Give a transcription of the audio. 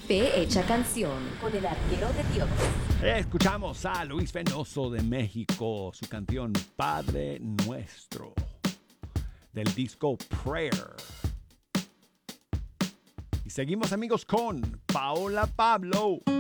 Fe hecha canción con el arquero de Dios. Escuchamos a Luis Fenoso de México, su canción Padre Nuestro, del disco Prayer. Y seguimos, amigos, con Paola Pablo.